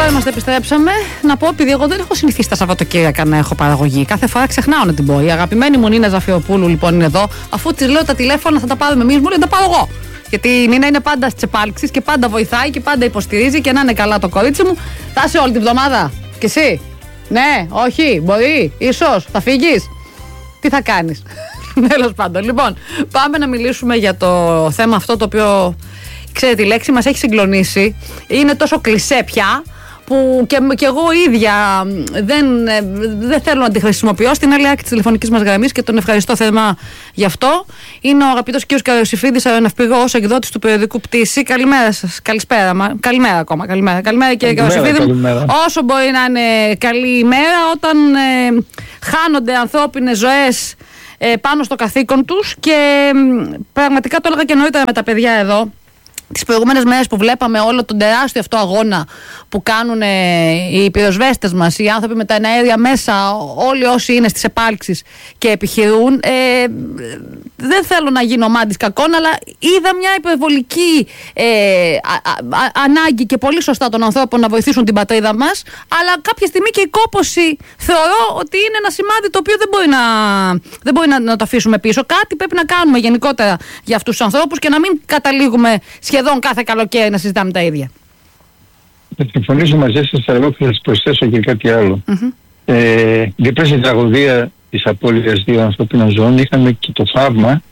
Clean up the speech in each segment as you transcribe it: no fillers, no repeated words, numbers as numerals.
Εδώ είμαστε, επιστρέψαμε. Να πω, επειδή εγώ δεν έχω συνηθίσει τα Σαββατοκύριακα να έχω παραγωγή. Κάθε φορά ξεχνάω να την πω. Η αγαπημένη μου Νίνα Ζαφιοπούλου λοιπόν είναι εδώ. Αφού τη λέω τα τηλέφωνα θα τα πάρουμε εμείς, μου λέει τα πάρω εγώ. Γιατί η Νίνα είναι πάντα στις επάλξεις και πάντα βοηθάει και πάντα υποστηρίζει και να είναι καλά το κορίτσι μου. Θα είσαι όλη τη βδομάδα. Και εσύ? Ναι, όχι, μπορεί, ίσως, θα φύγεις. Τι θα κάνεις? Τέλος πάντων. Λοιπόν, πάμε να μιλήσουμε για το θέμα αυτό το οποίο, ξέρετε, η λέξη μας έχει συγκλονίσει. Είναι τόσο κλισέ πια που και εγώ ίδια δεν θέλω να τη χρησιμοποιώ. Στην άλλη άκρη της τηλεφωνικής μας γραμμής και τον ευχαριστώ θερμά γι' αυτό είναι ο αγαπητός κ. Καριοσυφίδης, αεροναυπηγός, εκδότης του περιοδικού Πτήση. Καλημέρα σας. Καλημέρα ακόμα. Καλημέρα κύριε Καριοσυφίδη. Όσο μπορεί να είναι καλή ημέρα όταν χάνονται ανθρώπινες ζωές πάνω στο καθήκον τους και πραγματικά το έλεγα και νωρίτερα με τα παιδιά εδώ. Τις προηγούμενες μέρες που βλέπαμε όλο τον τεράστιο αυτό αγώνα που κάνουν οι πυροσβέστες μας, οι άνθρωποι με τα εναέρια μέσα, όλοι όσοι είναι στις επάλξεις και επιχειρούν, δεν θέλω να γίνω μάντης κακών, αλλά είδα μια υπερβολική ανάγκη και πολύ σωστά των ανθρώπων να βοηθήσουν την πατρίδα μας, αλλά κάποια στιγμή και η κόπωση θεωρώ ότι είναι ένα σημάδι το οποίο δεν μπορεί να το αφήσουμε πίσω. Κάτι πρέπει να κάνουμε γενικότερα για αυτούς τους ανθρώπους και να μην καταλήγουμε σχεδόν κάθε καλοκαίρι να συζητάμε τα ίδια. Θα συμφωνήσω μαζί σας, αλλά εγώ θα σας προσθέσω και κάτι άλλο. Δίπλα στην τραγωδία της απώλειας δύο ανθρώπινων ζώων είχαμε και το θαύμα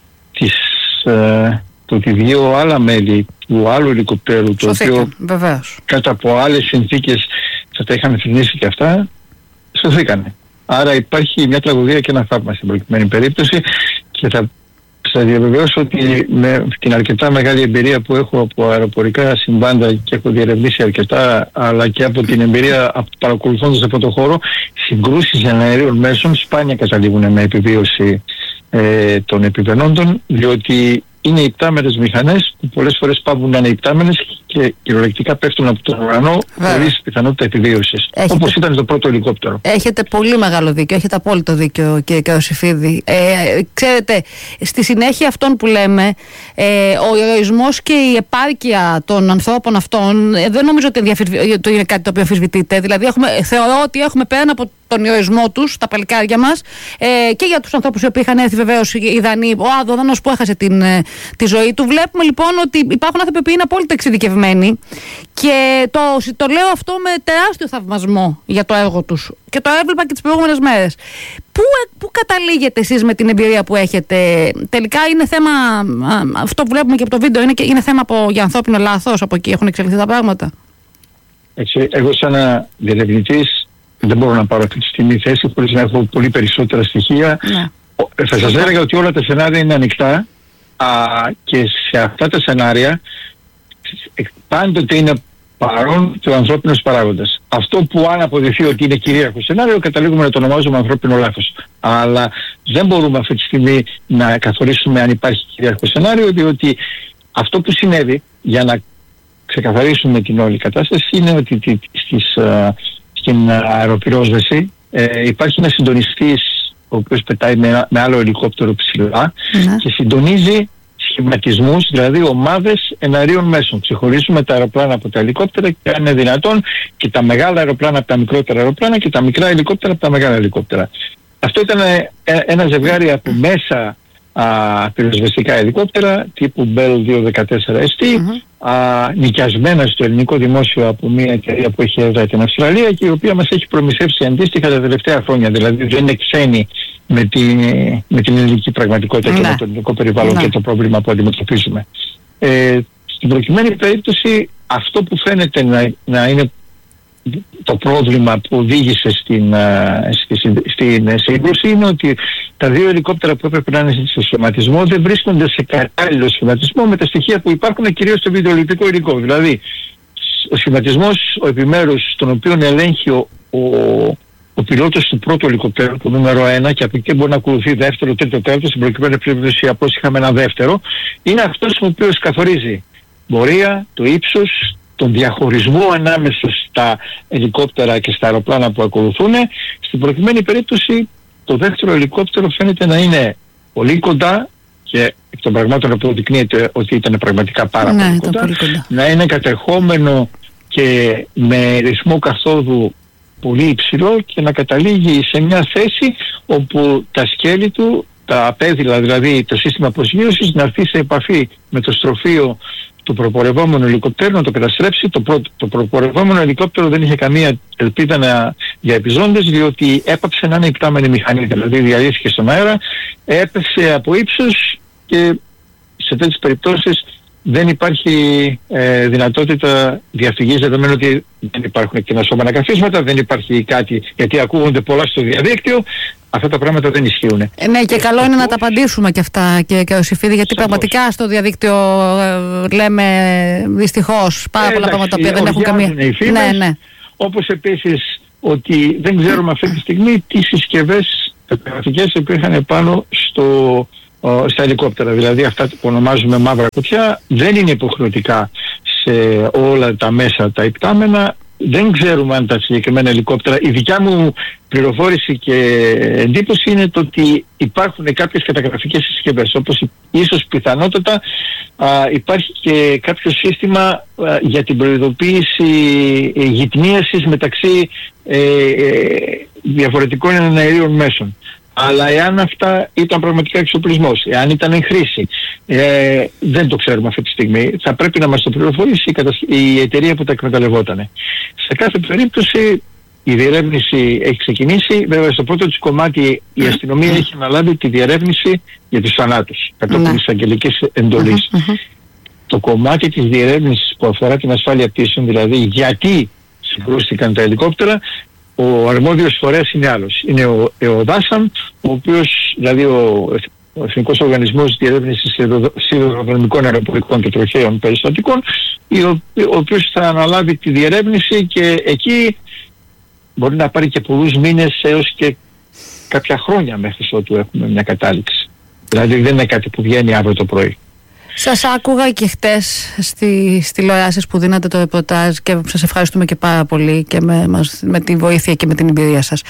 το ότι δύο άλλα μέλη του άλλου ελικοπτέρου, το οποίο κάτω από άλλες συνθήκες θα τα είχαμε θρηνήσει και αυτά, σωθήκανε. Άρα υπάρχει μια τραγωδία και ένα θαύμα στην προκειμένη περίπτωση και θα διαβεβαιώσω ότι με την αρκετά μεγάλη εμπειρία που έχω από αεροπορικά συμβάντα και έχω διερευνήσει αρκετά, αλλά και από την εμπειρία παρακολουθώντας από το χώρο, συγκρούσεις εναερίων μέσων σπάνια καταλήγουν με επιβίωση των επιβενόντων, διότι είναι υπτάμενες μηχανές που πολλές φορές πάβουν να είναι υπτάμενες και κυριολεκτικά πέφτουν από τον ουρανό χωρίς πιθανότητα επιβίωσης. Όπως ήταν το πρώτο ελικόπτερο. Έχετε πολύ μεγάλο δίκιο, έχετε απόλυτο δίκιο κύριε Καριοσυφίδη. Ξέρετε, στη συνέχεια αυτών που λέμε, ο ηρωισμός και η επάρκεια των ανθρώπων αυτών δεν νομίζω ότι είναι κάτι το οποίο αμφισβητείται. Δηλαδή θεωρώ ότι έχουμε πέραν από τον ηρωισμό τους, τα παλικάρια μας, και για τους ανθρώπους που είχαν έρθει βεβαίως οι Δανείοι, ο Άδωδανος που έχασε τη ζωή του. Βλέπουμε λοιπόν ότι υπάρχουν άνθρωποι που είναι απόλυτα εξειδικευμένοι και το λέω αυτό με τεράστιο θαυμασμό για το έργο τους και το έβλεπα και τις προηγούμενες μέρες. Πού καταλήγετε εσείς με την εμπειρία που έχετε? Τελικά είναι θέμα, αυτό που βλέπουμε και από το βίντεο, είναι θέμα για ανθρώπινο λάθος, από εκεί έχουν εξελιχθεί τα πράγματα? Εγώ σαν διερευνητής δεν μπορώ να πάρω αυτή τη στιγμή θέση χωρίς να έχω πολύ περισσότερα στοιχεία. Θα σας έλεγα ότι όλα τα σενάρια είναι ανοιχτά και σε αυτά τα σενάρια πάντοτε είναι παρόν και ο ανθρώπινος παράγοντας. Αυτό που αν αποδειχθεί ότι είναι κυρίαρχο σενάριο, καταλήγουμε να το ονομάζουμε ανθρώπινο λάθος. Αλλά δεν μπορούμε αυτή τη στιγμή να καθορίσουμε αν υπάρχει κυρίαρχο σενάριο, διότι αυτό που συνέβη, για να ξεκαθαρίσουμε την όλη κατάσταση, είναι ότι στην αεροπυρόσβεση υπάρχει ένας συντονιστής ο οποίος πετάει με άλλο ελικόπτερο ψηλά και συντονίζει σχηματισμούς, δηλαδή ομάδες εναερίων μέσων. Ξεχωρίζουμε τα αεροπλάνα από τα ελικόπτερα και αν είναι δυνατόν και τα μεγάλα αεροπλάνα από τα μικρότερα αεροπλάνα και τα μικρά ελικόπτερα από τα μεγάλα ελικόπτερα. Αυτό ήταν ένα ζευγάρι από μέσα πυροσβεστικά ελικόπτερα τύπου Bell 214ST, νοικιασμένα στο ελληνικό δημόσιο από μια εταιρεία που έχει έδρα την Αυστραλία και η οποία μας έχει προμηθεύσει αντίστοιχα τα τελευταία χρόνια. Δηλαδή δεν είναι ξένη με την ελληνική πραγματικότητα και με το ελληνικό περιβάλλον και το πρόβλημα που αντιμετωπίζουμε. Στην προκειμένη περίπτωση αυτό που φαίνεται να είναι το πρόβλημα που οδήγησε στην σύγκρουση είναι ότι τα δύο ελικόπτερα που έπρεπε να είναι στο σχηματισμό δεν βρίσκονται σε κατάλληλο σχηματισμό με τα στοιχεία που υπάρχουν κυρίως στο βιντεοληπτικό υλικό. Δηλαδή ο σχηματισμός, ο επιμέρους, τον οποίο ελέγχει ο πιλότος του πρώτου ελικοπτέρου, το νούμερο 1, και από εκεί μπορεί να ακολουθεί δεύτερο, τρίτο, τέταρτο, στην προκειμένη περίπτωση απλώς είχαμε ένα δεύτερο, είναι αυτός ο οποίος καθορίζει πορεία, το ύψος, τον διαχωρισμό ανάμεσα στα ελικόπτερα και στα αεροπλάνα που ακολουθούν. Στην προκειμένη περίπτωση το δεύτερο ελικόπτερο φαίνεται να είναι πολύ κοντά και εκ των πραγμάτων αποδεικνύεται ότι ήταν πραγματικά πάρα πολύ κοντά. Να είναι κατεχόμενο και με ρυθμό καθόδου πολύ υψηλό και να καταλήγει σε μια θέση όπου τα σκέλη του, τα πέδιλα, δηλαδή το σύστημα προσγείωσης, να έρθει σε επαφή με το στροφείο του προπορευόμενου ελικόπτερου, να το καταστρέψει. Το προπορευόμενο ελικόπτερο δεν είχε καμία ελπίδα για επιζώντες, διότι έπαψε να είναι υπτάμενη μηχανή, δηλαδή διαλύθηκε στον αέρα, έπεσε από ύψος και σε τέτοιες περιπτώσεις δεν υπάρχει δυνατότητα διαφυγής, δεδομένου ότι δεν υπάρχουν εκτενασόμενα καθίσματα, δεν υπάρχει κάτι, γιατί ακούγονται πολλά στο διαδίκτυο. Αυτά τα πράγματα δεν ισχύουν. Ναι, και καλό είναι να τα απαντήσουμε και αυτά, και ο Σιφίδη, γιατί πραγματικά στο διαδίκτυο λέμε δυστυχώς πάρα πολλά πράγματα που δεν έχουν καμία. Ναι. Όπως επίσης ότι δεν ξέρουμε αυτή τη στιγμή τι συσκευές επαγγελματικές υπήρχαν πάνω στα ελικόπτερα. Δηλαδή αυτά που ονομάζουμε μαύρα κουτιά δεν είναι υποχρεωτικά σε όλα τα μέσα τα υπτάμενα. Δεν ξέρουμε αν τα συγκεκριμένα ελικόπτερα, η δικιά μου πληροφόρηση και εντύπωση είναι το ότι υπάρχουν κάποιες καταγραφικές συσκευές, όπως ίσως πιθανότατα υπάρχει και κάποιο σύστημα για την προειδοποίηση γυτνίασης μεταξύ διαφορετικών εναερίων μέσων. Αλλά εάν αυτά ήταν πραγματικά εξοπλισμός, εάν ήταν εν χρήση, δεν το ξέρουμε αυτή τη στιγμή. Θα πρέπει να μας το πληροφορήσει η εταιρεία που τα εκμεταλλευότανε. Σε κάθε περίπτωση η διερεύνηση έχει ξεκινήσει. Βέβαια στο πρώτο της κομμάτι η αστυνομία έχει αναλάβει τη διερεύνηση για τους θανάτους κατόπιν της αγγελικής εντολής. Το κομμάτι της διερεύνησης που αφορά την ασφάλεια πτήσεων, δηλαδή γιατί συγκρούστηκαν τα ελικόπτερα, ο αρμόδιος φορέας είναι άλλος. Είναι ο ΕΟΔΑΣΑΜ, ο οποίος, δηλαδή ο Εθνικός Οργανισμός Διερεύνησης Σιδηροδρομικών Αεροπορικών και Τροχαίων Περιστατικών, ο οποίος θα αναλάβει τη διερεύνηση και εκεί μπορεί να πάρει και πολλούς μήνες έως και κάποια χρόνια μέχρι ότου έχουμε μια κατάληξη. Δηλαδή δεν είναι κάτι που βγαίνει αύριο το πρωί. Σας άκουγα και χτες στις τηλεοράσεις που δίνατε το ρεπορτάζ και σας ευχαριστούμε και πάρα πολύ και με τη βοήθεια και με την εμπειρία σας.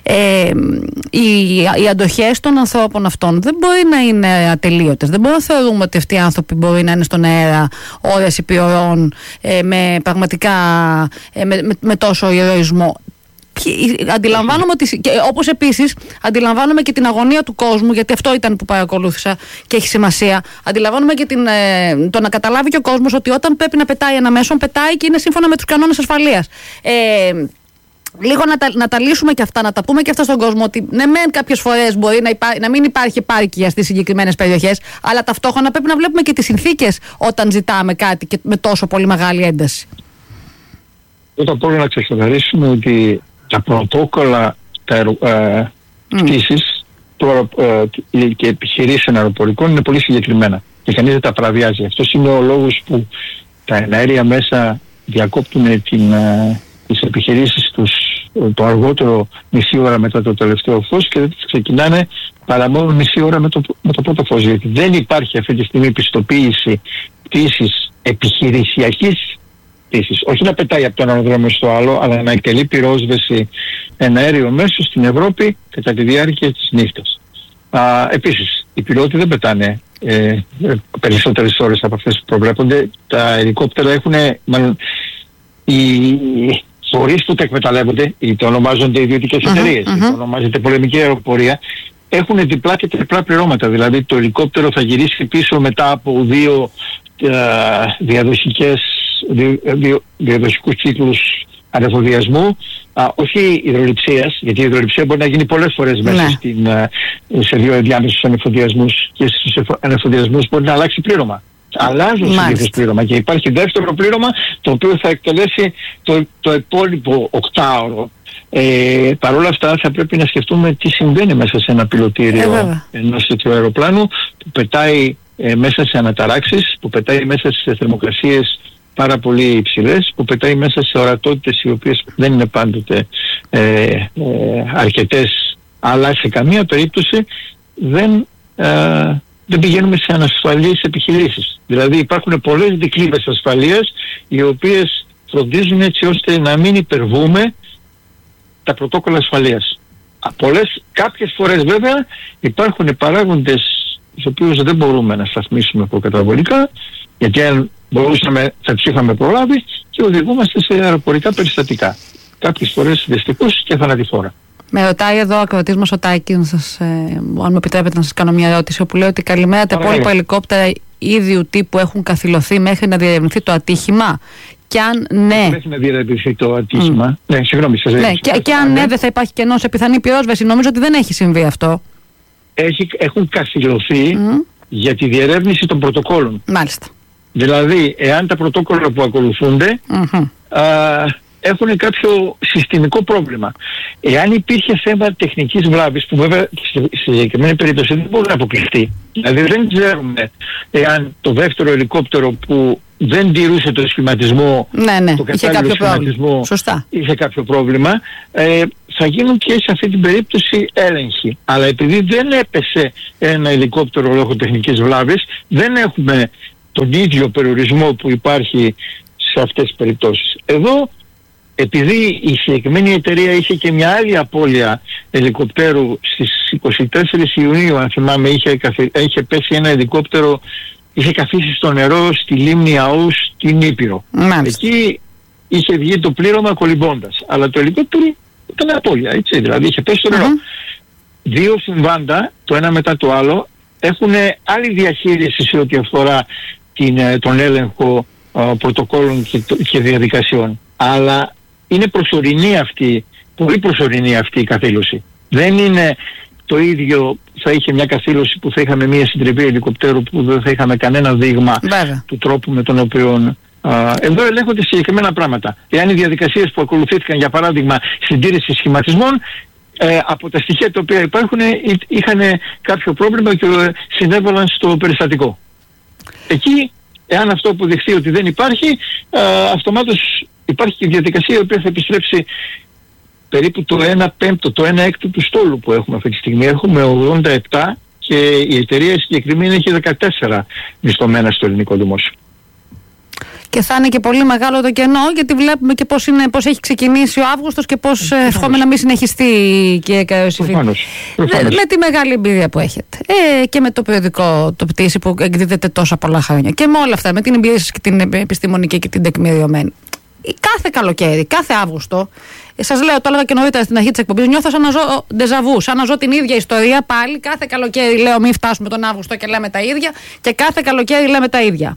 Οι αντοχές των ανθρώπων αυτών δεν μπορεί να είναι ατελείωτες. Δεν μπορούμε να θεωρούμε ότι αυτοί οι άνθρωποι μπορεί να είναι στον αέρα ώρες επί ωρών πραγματικά με τόσο ηρωισμό. Αντιλαμβάνομαι ότι, όπως επίσης αντιλαμβάνομαι και την αγωνία του κόσμου, γιατί αυτό ήταν που παρακολούθησα και έχει σημασία. Αντιλαμβάνομαι και το να καταλάβει και ο κόσμος ότι όταν πρέπει να πετάει ένα μέσον, πετάει και είναι σύμφωνα με τους κανόνες ασφαλείας. Λίγο να τα λύσουμε και αυτά, να τα πούμε και αυτά στον κόσμο, ότι ναι, μεν κάποιες φορές μπορεί να μην υπάρχει επάρκεια στις συγκεκριμένες περιοχές, αλλά ταυτόχρονα πρέπει να βλέπουμε και τις συνθήκες όταν ζητάμε κάτι και με τόσο πολύ μεγάλη ένταση. Πρώτα απ' όλα να ξεκαθαρίσουμε ότι τα πρωτόκολλα πτήσης και επιχειρήσεων αεροπορικών είναι πολύ συγκεκριμένα και κανείς δεν τα παραβιάζει. Αυτός είναι ο λόγος που τα εναέρια μέσα διακόπτουν τις επιχειρήσεις τους το αργότερο μισή ώρα μετά το τελευταίο φως και δεν τις ξεκινάνε παρά μόνο μισή ώρα με το πρώτο φως. Γιατί δεν υπάρχει αυτή τη στιγμή πιστοποίηση πτήσης επιχειρησιακής πτήσης. Όχι να πετάει από το ένα αεροδρόμιο στο άλλο, αλλά να εκτελεί πυρόσβεση ένα αέριο μέσο στην Ευρώπη κατά τη διάρκεια της νύχτας. Επίσης, οι πιλότοι δεν πετάνε περισσότερες ώρες από αυτές που προβλέπονται. Τα ελικόπτερα έχουν, μάλλον, οι φορείς που τα εκμεταλλεύονται, το ονομάζονται ιδιωτικές εταιρείες, το ονομάζεται πολεμική αεροπορία, έχουν διπλά και τριπλά πληρώματα. Δηλαδή το ελικόπτερο θα γυρίσει πίσω μετά από δύο διαδοχικούς κύκλους ανεφοδιασμού, όχι υδρολειψίας, γιατί η υδρολειψία μπορεί να γίνει πολλές φορές μέσα σε δύο ενδιάμεσους ανεφοδιασμούς και στους ανεφοδιασμούς μπορεί να αλλάξει πλήρωμα. Αλλάζουν συνήθως πλήρωμα και υπάρχει δεύτερο πλήρωμα το οποίο θα εκτελέσει το υπόλοιπο οκτάωρο. Παρ' όλα αυτά θα πρέπει να σκεφτούμε τι συμβαίνει μέσα σε ένα πιλωτήριο ενός τέτοιου αεροπλάνου που πετάει μέσα σε αναταράξεις, που πετάει μέσα σε θερμοκρασίες πάρα πολύ υψηλές, που πετάει μέσα σε ορατότητες οι οποίες δεν είναι πάντοτε αρκετές, αλλά σε καμία περίπτωση δεν πηγαίνουμε σε ανασφαλείς επιχειρήσεις. Δηλαδή υπάρχουν πολλές δικλείδες ασφαλείας οι οποίες φροντίζουν έτσι ώστε να μην υπερβούμε τα πρωτόκολλα ασφαλείας. Κάποιες φορές βέβαια υπάρχουν παράγοντες τους οποίους δεν μπορούμε να σταθμίσουμε προκαταβολικά, γιατί αν θα τους είχαμε προλάβει και οδηγούμαστε σε αεροπορικά περιστατικά. Κάποιες φορές δυστυχώς και θανατηφόρα. Με ρωτάει εδώ ο ακροατής μας ο Τάκης, αν μου επιτρέπετε να σας κάνω μια ερώτηση, όπου λέει ότι καλημέρα, τα υπόλοιπα ελικόπτερα ίδιου τύπου έχουν καθυλωθεί μέχρι να διερευνηθεί το ατύχημα. Και αν ναι. Μέχρι να διερευνηθεί το ατύχημα. Ναι, συγγνώμη, σας και αν ναι, δεν θα υπάρχει κενό σε πιθανή πυρόσβεση. Νομίζω ότι δεν έχει συμβεί αυτό. Έχουν καθυλωθεί για τη διερεύνηση των πρωτοκόλων. Μάλιστα. Δηλαδή, εάν τα πρωτόκολλα που ακολουθούνται έχουν κάποιο συστημικό πρόβλημα. Εάν υπήρχε θέμα τεχνικής βλάβης, που βέβαια στη συγκεκριμένη περίπτωση δεν μπορεί να αποκλειστεί. Δηλαδή δεν ξέρουμε εάν το δεύτερο ελικόπτερο που δεν τηρούσε το σχηματισμό, το κατάλληλο σχηματισμό, είχε κάποιο πρόβλημα, θα γίνουν και σε αυτή την περίπτωση έλεγχοι. Αλλά επειδή δεν έπεσε ένα ελικόπτερο λόγω τεχνικής βλάβης, δεν έχουμε τον ίδιο περιορισμό που υπάρχει σε αυτές τις περιπτώσεις. Εδώ, επειδή η συγκεκριμένη εταιρεία είχε και μια άλλη απώλεια ελικοπτέρου στις 24 Ιουνίου, αν θυμάμαι, είχε πέσει ένα ελικόπτερο, είχε καθίσει στο νερό στη λίμνη Αούς στην Ήπειρο. Εκεί είχε βγει το πλήρωμα κολυμπώντας. Αλλά το ελικόπτερο ήταν απώλεια, έτσι, δηλαδή είχε πέσει στο νερό. Δύο συμβάντα, το ένα μετά το άλλο, έχουν άλλη διαχείριση σε ό,τι αφορά τον έλεγχο πρωτοκόλων και διαδικασιών. Αλλά είναι προσωρινή αυτή, πολύ προσωρινή αυτή η καθήλωση. Δεν είναι το ίδιο, θα είχε μια καθήλωση που θα είχαμε μια συντριβή ελικοπτέρου που δεν θα είχαμε κανένα δείγμα του τρόπου με τον οποίο... εδώ ελέγχονται συγκεκριμένα πράγματα. Εάν οι διαδικασίες που ακολουθήθηκαν, για παράδειγμα, συντήρηση σχηματισμών, από τα στοιχεία τα οποία υπάρχουν είχαν κάποιο πρόβλημα και συνέβαλαν στο περιστατικό. Εκεί, εάν αυτό αποδειχθεί ότι δεν υπάρχει, αυτομάτως υπάρχει και η διαδικασία η οποία θα επιστρέψει περίπου το 1/5, το 1/6 του στόλου που έχουμε αυτή τη στιγμή. Έχουμε 87 και η εταιρεία συγκεκριμένη έχει 14 μισθωμένα στο ελληνικό δημόσιο. Και θα είναι και πολύ μεγάλο το κενό, γιατί βλέπουμε και πώς έχει ξεκινήσει ο Αύγουστος και πώς ευχόμαι να μην συνεχιστεί, κύριε Καριοσυφή. Με τη μεγάλη εμπειρία που έχετε και με το περιοδικό το πτήση που εκδίδεται τόσα πολλά χρόνια και με όλα αυτά, με την εμπειρία σας και την επιστημονική και την τεκμηριωμένη. Κάθε καλοκαίρι, κάθε Αύγουστο, σας λέω, το έλεγα και νωρίτερα στην αρχή της εκπομπής, νιώθω σαν να ζω ντεζαβού, σαν να ζω την ίδια ιστορία πάλι. Κάθε καλοκαίρι λέω μην φτάσουμε τον Αύγουστο και λέμε τα ίδια, και κάθε καλοκαίρι λέμε τα ίδια.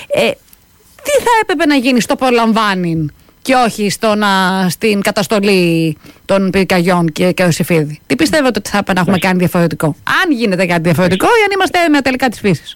Τι θα έπρεπε να γίνει στο προλαμβάνει και όχι στην καταστολή των πυρκαγιών, κύριε Καριοσυφίδη? Τι πιστεύετε ότι θα έπρεπε να έχουμε κάνει διαφορετικό? Αν γίνεται κάτι διαφορετικό ή αν είμαστε έτοιμοι τελικά της φύσης?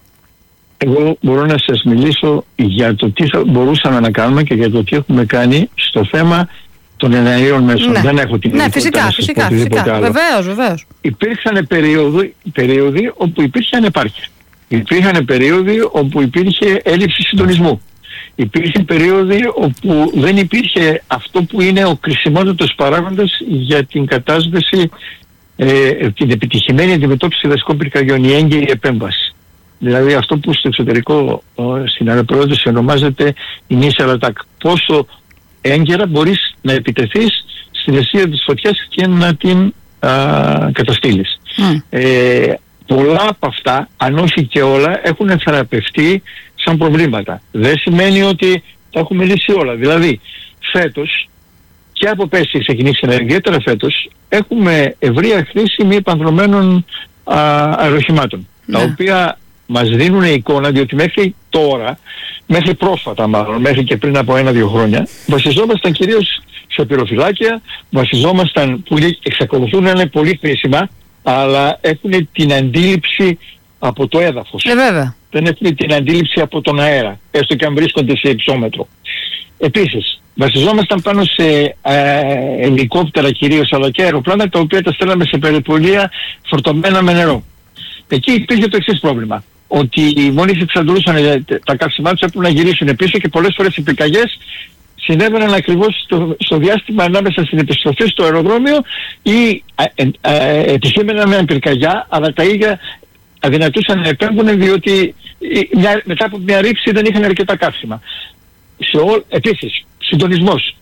Εγώ μπορώ να σας μιλήσω για το τι θα μπορούσαμε να κάνουμε και για το τι έχουμε κάνει στο θέμα των εναερίων μέσων. Δεν έχω την φυσικά. Βεβαίως. Υπήρχαν περίοδοι όπου υπήρχε ανεπάρκεια. Υπήρχαν περίοδοι όπου υπήρχε έλλειψη συντονισμού. Υπήρχε περίοδοι όπου δεν υπήρχε αυτό που είναι ο κρισιμότατος παράγοντας για την κατάσβεση, την επιτυχημένη αντιμετώπιση δασικών πυρκαγιών, η έγκαιρη επέμβαση. Δηλαδή αυτό που στο εξωτερικό, στην αεροπορία ονομάζεται η initial attack. Πόσο έγκαιρα μπορείς να επιτεθείς στην αιστεία της φωτιάς και να την καταστήλεις. Πολλά από αυτά, αν όχι και όλα, έχουν θεραπευτεί σαν προβλήματα. Δεν σημαίνει ότι τα έχουμε λύσει όλα. Δηλαδή, φέτος, και από πέρσι ξεκινήσει ιδιαίτερα φέτος, έχουμε ευρεία χρήση μη επανδρωμένων αεροχημάτων, τα οποία μας δίνουν εικόνα, διότι μέχρι τώρα, μέχρι πρόσφατα μάλλον, μέχρι και πριν από 1-2 χρόνια, βασιζόμασταν κυρίως σε πυροφυλάκια, βασιζόμασταν που εξακολουθούν να είναι πολύ χρήσιμα, αλλά έχουν την αντίληψη από το έδαφος. Δεν έχουν την αντίληψη από τον αέρα, έστω και αν βρίσκονται σε υψόμετρο. Επίσης, βασιζόμασταν πάνω σε ελικόπτερα κυρίως, αλλά και αεροπλάνα, τα οποία τα στέλναμε σε περιπολία φορτωμένα με νερό. Εκεί υπήρχε το εξής πρόβλημα, ότι μόλις εξαντλούσαν τα καύσιμά τους έπρεπε να γυρίσουν πίσω και πολλές φορές οι πυρκαγιές συνέβαιναν ακριβώς στο διάστημα ανάμεσα στην επιστροφή στο αεροδρόμιο ή επισήμεναν μια πυρκαγιά, αλλά τα ίδια αδυνατούσαν να επέμβουν διότι μετά από μια ρήψη δεν είχαν αρκετά καύσιμα. Επίσης, συντονισμός.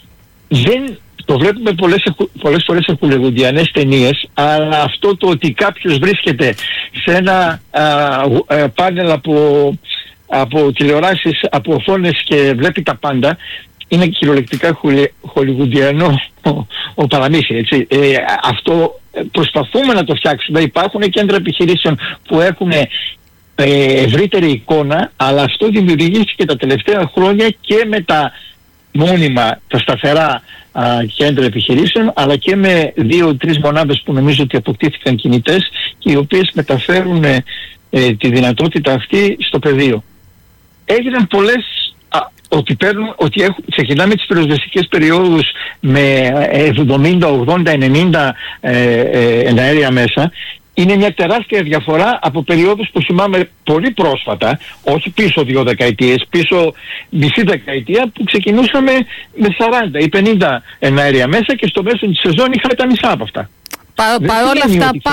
Το βλέπουμε πολλές φορές σε χουλεγουντιανές ταινίες, αλλά αυτό το ότι κάποιος βρίσκεται σε ένα πάνελ από από τηλεοράσεις, από οθόνες και βλέπει τα πάντα, είναι κυριολεκτικά χολιγουντιανό ο παραμύθι, έτσι. Αυτό προσπαθούμε να το φτιάξουμε. Υπάρχουν κέντρα επιχειρήσεων που έχουν ευρύτερη εικόνα, αλλά αυτό δημιουργήθηκε τα τελευταία χρόνια και με τα μόνιμα, τα σταθερά κέντρα επιχειρήσεων, αλλά και με 2-3 μονάδες που νομίζω ότι αποκτήθηκαν κινητές και οι οποίες μεταφέρουν τη δυνατότητα αυτή στο πεδίο. Έγιναν πολλές ξεκινάμε τις πυροσβεστικές περιόδους με 70, 80, 90 εναέρια μέσα. Είναι μια τεράστια διαφορά από περιόδους που θυμάμαι πολύ πρόσφατα, όχι πίσω 2 δεκαετίες, πίσω μισή δεκαετία, που ξεκινούσαμε με 40 ή 50 εναέρια μέσα και στο μέσο της σεζόν είχαμε τα μισά από αυτά. Παρ' όλα αυτά